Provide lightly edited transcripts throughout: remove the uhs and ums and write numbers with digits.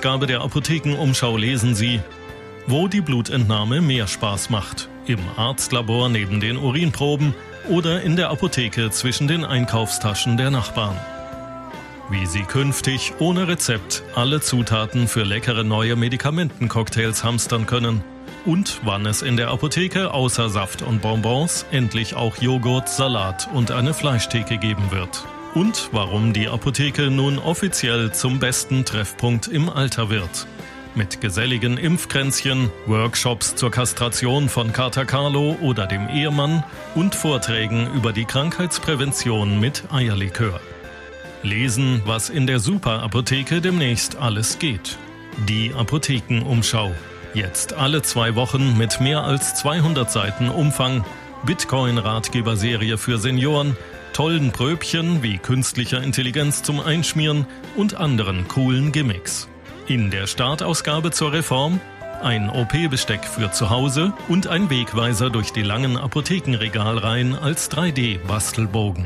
Ausgabe der Apothekenumschau lesen Sie: Wo die Blutentnahme mehr Spaß macht. Im Arztlabor neben den Urinproben oder in der Apotheke zwischen den Einkaufstaschen der Nachbarn. Wie Sie künftig ohne Rezept alle Zutaten für leckere neue Medikamentencocktails hamstern können. Und wann es in der Apotheke außer Saft und Bonbons endlich auch Joghurt, Salat und eine Fleischtheke geben wird. Und warum die Apotheke nun offiziell zum besten Treffpunkt im Alter wird. Mit geselligen Impfkränzchen, Workshops zur Kastration von Kater Carlo oder dem Ehemann und Vorträgen über die Krankheitsprävention mit Eierlikör. Lesen, was in der Superapotheke demnächst alles geht. Die Apothekenumschau. Jetzt alle 2 Wochen mit mehr als 200 Seiten Umfang, Bitcoin-Ratgeberserie für Senioren, tollen Pröbchen wie künstlicher Intelligenz zum Einschmieren und anderen coolen Gimmicks. In der Startausgabe zur Reform ein OP-Besteck für zu Hause und ein Wegweiser durch die langen Apothekenregalreihen als 3D-Bastelbogen.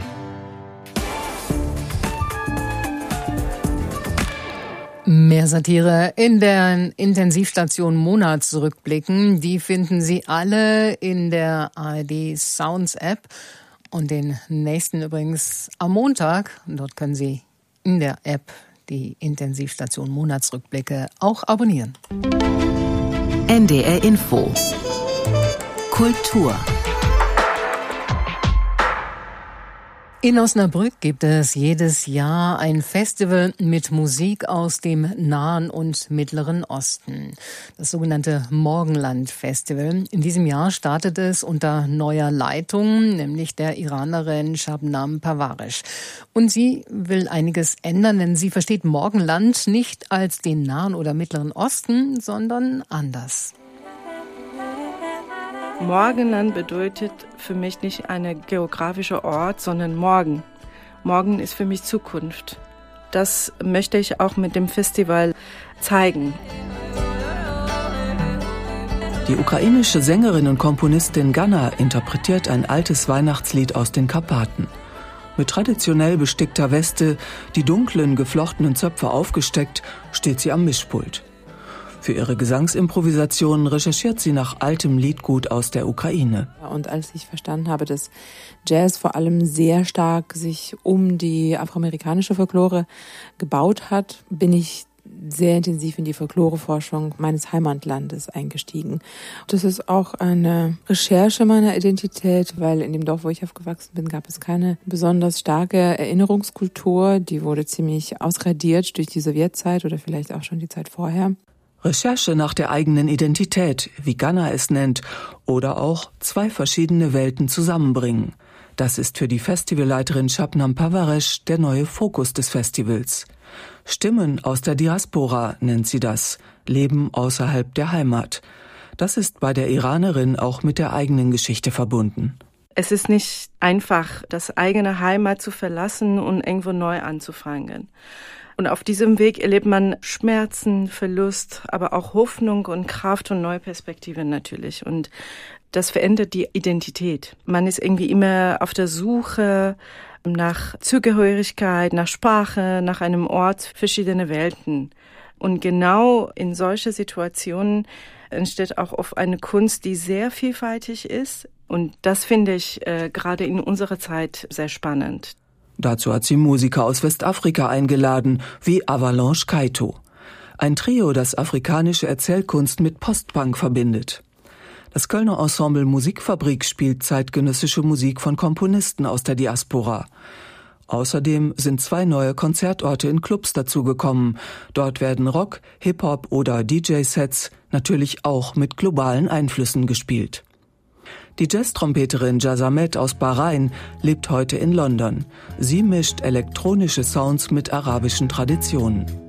Mehr Satire in der Intensivstation Monatsrückblicken. Die finden Sie alle in der ARD Sounds App und den nächsten übrigens am Montag. Dort können Sie in der App die Intensivstation Monatsrückblicke auch abonnieren. NDR Info. Kultur. In Osnabrück gibt es jedes Jahr ein Festival mit Musik aus dem Nahen und Mittleren Osten. Das sogenannte Morgenland-Festival. In diesem Jahr startet es unter neuer Leitung, nämlich der Iranerin Shabnam Parvaresh. Und sie will einiges ändern, denn sie versteht Morgenland nicht als den Nahen oder Mittleren Osten, sondern anders. Morgenland bedeutet für mich nicht ein geografischer Ort, sondern Morgen. Morgen ist für mich Zukunft. Das möchte ich auch mit dem Festival zeigen. Die ukrainische Sängerin und Komponistin Ganna interpretiert ein altes Weihnachtslied aus den Karpaten. Mit traditionell bestickter Weste, die dunklen, geflochtenen Zöpfe aufgesteckt, steht sie am Mischpult. Für ihre Gesangsimprovisationen recherchiert sie nach altem Liedgut aus der Ukraine. Und als ich verstanden habe, dass Jazz vor allem sehr stark sich um die afroamerikanische Folklore gebaut hat, bin ich sehr intensiv in die Folkloreforschung meines Heimatlandes eingestiegen. Das ist auch eine Recherche meiner Identität, weil in dem Dorf, wo ich aufgewachsen bin, gab es keine besonders starke Erinnerungskultur. Die wurde ziemlich ausradiert durch die Sowjetzeit oder vielleicht auch schon die Zeit vorher. Recherche nach der eigenen Identität, wie Ganna es nennt, oder auch 2 verschiedene Welten zusammenbringen. Das ist für die Festivalleiterin Shabnam Parvaresh der neue Fokus des Festivals. Stimmen aus der Diaspora nennt sie das, Leben außerhalb der Heimat. Das ist bei der Iranerin auch mit der eigenen Geschichte verbunden. Es ist nicht einfach, das eigene Heimat zu verlassen und irgendwo neu anzufangen. Und auf diesem Weg erlebt man Schmerzen, Verlust, aber auch Hoffnung und Kraft und neue Perspektiven natürlich. Und das verändert die Identität. Man ist irgendwie immer auf der Suche nach Zugehörigkeit, nach Sprache, nach einem Ort, verschiedene Welten. Und genau in solchen Situationen entsteht auch oft eine Kunst, die sehr vielfältig ist. Und das finde ich gerade in unserer Zeit sehr spannend. Dazu hat sie Musiker aus Westafrika eingeladen, wie Avalanche Kaito. Ein Trio, das afrikanische Erzählkunst mit Postpunk verbindet. Das Kölner Ensemble Musikfabrik spielt zeitgenössische Musik von Komponisten aus der Diaspora. Außerdem sind 2 neue Konzertorte in Clubs dazugekommen. Dort werden Rock, Hip-Hop oder DJ-Sets natürlich auch mit globalen Einflüssen gespielt. Die Jazz-Trompeterin Jazamet aus Bahrain lebt heute in London. Sie mischt elektronische Sounds mit arabischen Traditionen.